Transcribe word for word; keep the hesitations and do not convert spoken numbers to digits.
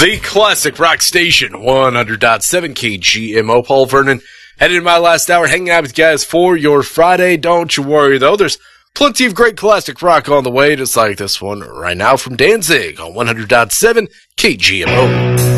The Classic Rock Station, one hundred point seven K G M O. Paul Vernon, headed in my last hour, hanging out with you guys for your Friday. Don't you worry, though. There's plenty of great classic rock on the way, just like this one right now from Danzig on one hundred point seven K G M O.